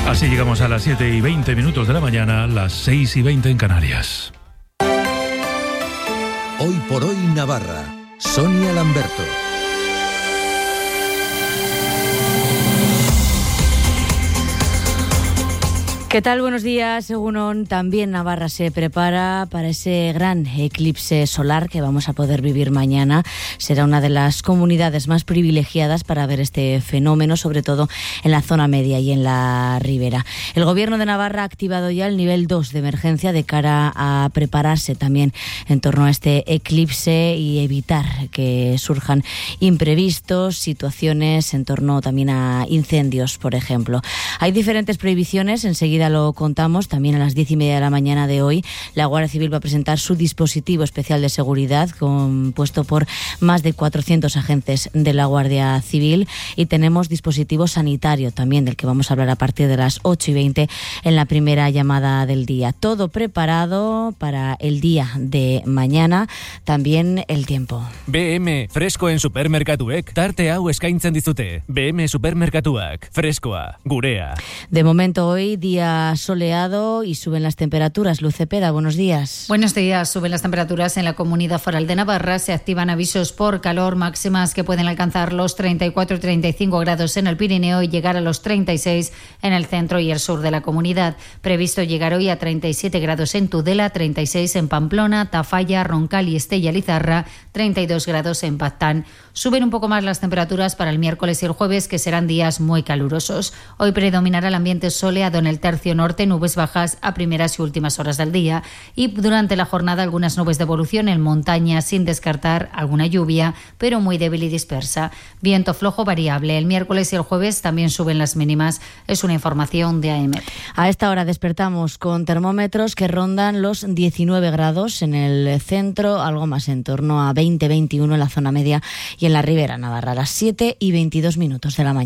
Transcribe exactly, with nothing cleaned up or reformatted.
Así llegamos a las siete y veinte minutos de la mañana, las seis y veinte en Canarias. Hoy por hoy Navarra, Sonia Lamberto. ¿Qué tal? Buenos días, Egunon. También Navarra se prepara para ese gran eclipse solar que vamos a poder vivir mañana. Será una de las comunidades más privilegiadas para ver este fenómeno, sobre todo en la zona media y en la ribera. El Gobierno de Navarra ha activado ya el nivel dos de emergencia de cara a prepararse también en torno a este eclipse y evitar que surjan imprevistos, situaciones en torno también a incendios, por ejemplo. Hay diferentes prohibiciones, enseguida lo contamos. También a las diez y media de la mañana de hoy la Guardia Civil va a presentar su dispositivo especial de seguridad compuesto por más de cuatrocientos agentes de la Guardia Civil, y tenemos dispositivo sanitario también, del que vamos a hablar a partir de las ocho y veinte en la primera llamada del día. Todo preparado para el día de mañana. También el tiempo. B M freskoen supermerkatuek tarte hau eskaintzen dizute. B M supermerkatuak freskoa gurea. De momento hoy día soleado y suben las temperaturas. Luz Cepeda, buenos días. Buenos días. Suben las temperaturas en la Comunidad Foral de Navarra. Se activan avisos por calor, máximas que pueden alcanzar los treinta y cuatro y treinta y cinco grados en el Pirineo y llegar a los treinta y seis en el centro y el sur de la comunidad. Previsto llegar hoy a treinta y siete grados en Tudela, treinta y seis en Pamplona, Tafalla, Roncal y Estella Lizarra, treinta y dos grados en Paztán. Suben un poco más las temperaturas para el miércoles y el jueves, que serán días muy calurosos. Hoy predominará el ambiente soleado en el tercio norte, nubes bajas a primeras y últimas horas del día, y durante la jornada algunas nubes de evolución en montaña, sin descartar alguna lluvia, pero muy débil y dispersa. Viento flojo variable. El miércoles y el jueves también suben las mínimas. Es una información de A E M E T. A esta hora despertamos con termómetros que rondan los diecinueve grados en el centro, algo más en torno a veinte veintiuno en la zona media y en la ribera navarra. A las siete y veintidós minutos de la mañana.